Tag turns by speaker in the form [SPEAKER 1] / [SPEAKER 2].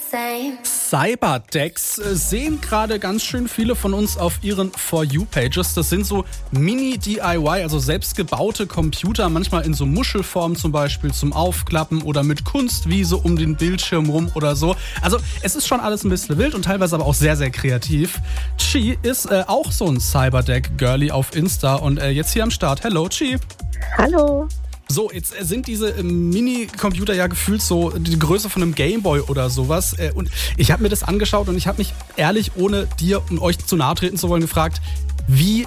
[SPEAKER 1] Cyberdecks sehen gerade ganz schön viele von uns auf ihren For You-Pages. Das sind so Mini-DIY, also selbstgebaute Computer, manchmal in so Muschelform zum Beispiel zum Aufklappen oder mit Kunstwiese um den Bildschirm rum oder so. Also es ist schon alles ein bisschen wild und teilweise aber auch sehr, sehr kreativ. Chi ist auch so ein Cyberdeck-Girlie auf Insta und jetzt hier am Start. Hello, Chi.
[SPEAKER 2] Hallo.
[SPEAKER 1] So, jetzt sind diese Mini-Computer ja gefühlt so die Größe von einem Gameboy oder sowas. Und ich habe mir das angeschaut und ich habe mich ehrlich, ohne dir und euch zu nahe treten zu wollen, gefragt, wie